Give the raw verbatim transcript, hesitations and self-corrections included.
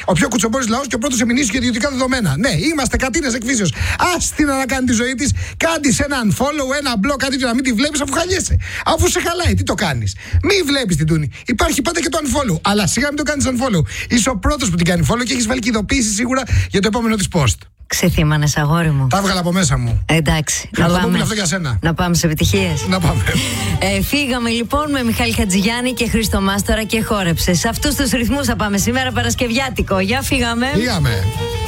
Ο πιο κουτσομπόρης λαός και ο πρώτος εμεινήσιος για ιδιωτικά δεδομένα. Ναι, είμαστε κατίνες εκφύσεως. Ας την να κάνει τη ζωή της, κάνεις ένα unfollow, ένα blog, κάτι και να μην τη βλέπεις αφού χαλιέσαι. Αφού σε χαλάει, τι το κάνεις. Μη βλέπεις την τούνη. Υπάρχει πάντα και το unfollow. Αλλά σιγά μην το κάνεις unfollow. Είσαι ο πρώτος που την κάνει follow και έχεις βάλει και ειδοποίηση σίγουρα για το επόμενο της post. Ξεθύμανες, αγόρι μου. Τα έβγαλα από μέσα μου. Εντάξει. Να, να πάμε. Αυτό για σένα. Να πάμε σε επιτυχίες. Να πάμε. Ε, φύγαμε λοιπόν με Μιχάλη Χατζηγιάννη και Χρήστο Μάστορα και χόρεψε. Σε αυτούς τους ρυθμούς θα πάμε σήμερα Παρασκευιάτικο. Για φύγαμε. Φύγαμε.